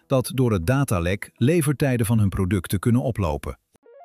dat door het datalek levertijden van hun producten kunnen oplopen.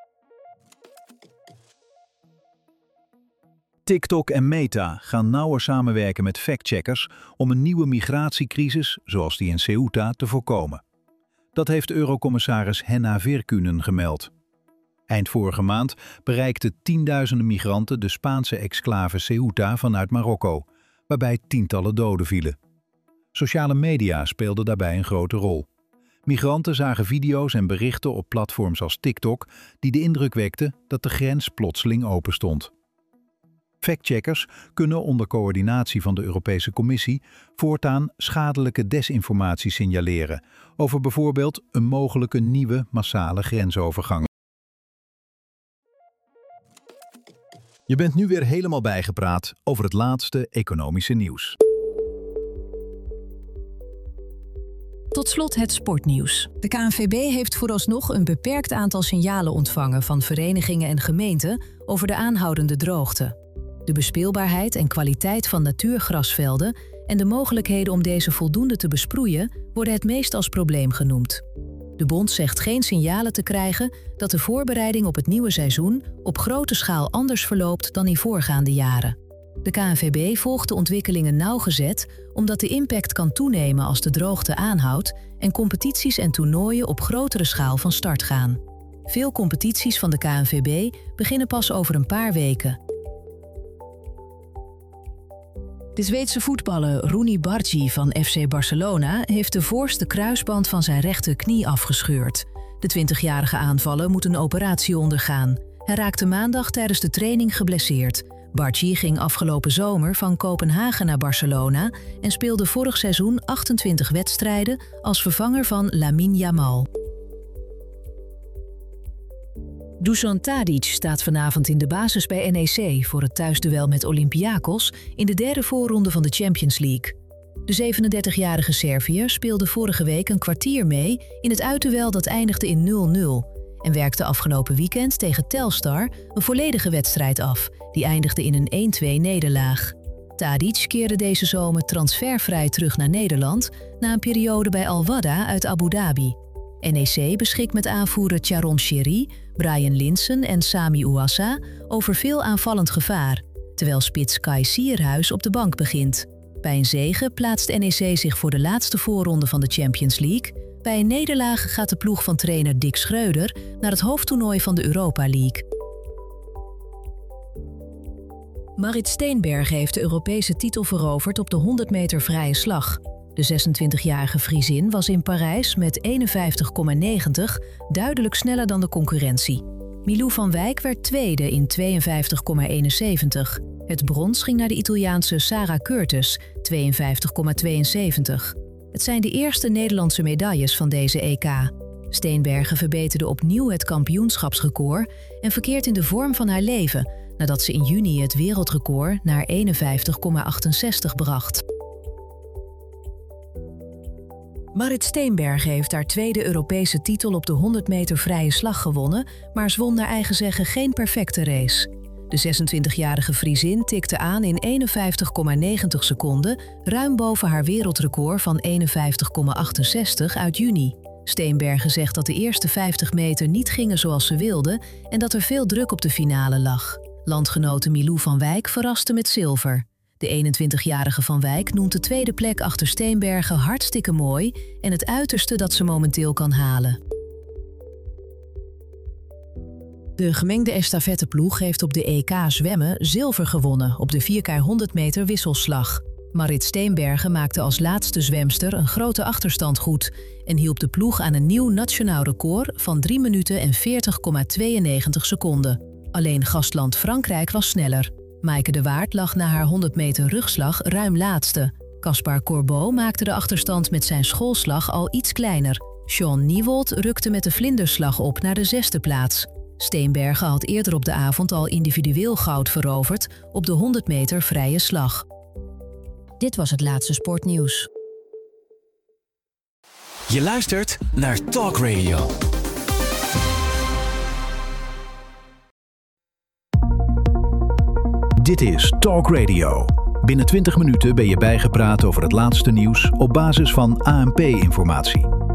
TikTok en Meta gaan nauwer samenwerken met factcheckers om een nieuwe migratiecrisis, zoals die in Ceuta, te voorkomen. Dat heeft Eurocommissaris Henna Virkkunen gemeld. Eind vorige maand bereikten tienduizenden migranten de Spaanse exclave Ceuta vanuit Marokko, waarbij tientallen doden vielen. Sociale media speelden daarbij een grote rol. Migranten zagen video's en berichten op platforms als TikTok die de indruk wekten dat de grens plotseling open stond. Factcheckers kunnen onder coördinatie van de Europese Commissie voortaan schadelijke desinformatie signaleren over bijvoorbeeld een mogelijke nieuwe massale grensovergang. Je bent nu weer helemaal bijgepraat over het laatste economische nieuws. Tot slot het sportnieuws. De KNVB heeft vooralsnog een beperkt aantal signalen ontvangen van verenigingen en gemeenten over de aanhoudende droogte. De bespeelbaarheid en kwaliteit van natuurgrasvelden en de mogelijkheden om deze voldoende te besproeien worden het meest als probleem genoemd. De bond zegt geen signalen te krijgen dat de voorbereiding op het nieuwe seizoen op grote schaal anders verloopt dan in voorgaande jaren. De KNVB volgt de ontwikkelingen nauwgezet omdat de impact kan toenemen als de droogte aanhoudt en competities en toernooien op grotere schaal van start gaan. Veel competities van de KNVB beginnen pas over een paar weken. De Zweedse voetballer Rooney Bargi van FC Barcelona heeft de voorste kruisband van zijn rechterknie afgescheurd. De 20-jarige aanvaller moet een operatie ondergaan. Hij raakte maandag tijdens de training geblesseerd. Bargi ging afgelopen zomer van Kopenhagen naar Barcelona en speelde vorig seizoen 28 wedstrijden als vervanger van Lamine Yamal. Dusan Tadic staat vanavond in de basis bij NEC voor het thuisduel met Olympiakos in de derde voorronde van de Champions League. De 37-jarige Serviër speelde vorige week een kwartier mee in het uitduel dat eindigde in 0-0 en werkte afgelopen weekend tegen Telstar een volledige wedstrijd af, die eindigde in een 1-2 nederlaag. Tadic keerde deze zomer transfervrij terug naar Nederland na een periode bij Al Wahda uit Abu Dhabi. NEC beschikt met aanvoerder Tjaron Sherry, Brian Linssen en Sami Ouassa over veel aanvallend gevaar, terwijl spits Kai Sierhuis op de bank begint. Bij een zege plaatst NEC zich voor de laatste voorronde van de Champions League. Bij een nederlaag gaat de ploeg van trainer Dick Schreuder naar het hoofdtoernooi van de Europa League. Marit Steenbergen heeft de Europese titel veroverd op de 100 meter vrije slag. De 26-jarige Friesin was in Parijs met 51,90 duidelijk sneller dan de concurrentie. Milou van Wijk werd tweede in 52,71. Het brons ging naar de Italiaanse Sarah Curtis, 52,72. Het zijn de eerste Nederlandse medailles van deze EK. Steenbergen verbeterde opnieuw het kampioenschapsrecord en verkeert in de vorm van haar leven, nadat ze in juni het wereldrecord naar 51,68 bracht. Marit Steenbergen heeft haar tweede Europese titel op de 100 meter vrije slag gewonnen, maar zwom naar eigen zeggen geen perfecte race. De 26-jarige Friesin tikte aan in 51,90 seconden, ruim boven haar wereldrecord van 51,68 uit juni. Steenbergen zegt dat de eerste 50 meter niet gingen zoals ze wilde en dat er veel druk op de finale lag. Landgenote Milou van Wijk verraste met zilver. De 21-jarige Van Wijk noemt de tweede plek achter Steenbergen hartstikke mooi en het uiterste dat ze momenteel kan halen. De gemengde estafetteploeg heeft op de EK zwemmen zilver gewonnen op de 4x100 meter wisselslag. Marit Steenbergen maakte als laatste zwemster een grote achterstand goed en hielp de ploeg aan een nieuw nationaal record van 3 minuten en 40,92 seconden. Alleen gastland Frankrijk was sneller. Maaike de Waard lag na haar 100 meter rugslag ruim laatste. Caspar Corbeau maakte de achterstand met zijn schoolslag al iets kleiner. Sean Niewold rukte met de vlinderslag op naar de 6e plaats. Steenbergen had eerder op de avond al individueel goud veroverd op de 100 meter vrije slag. Dit was het laatste sportnieuws. Je luistert naar Talk Radio. Dit is Talk Radio. Binnen 20 minuten ben je bijgepraat over het laatste nieuws op basis van ANP-informatie.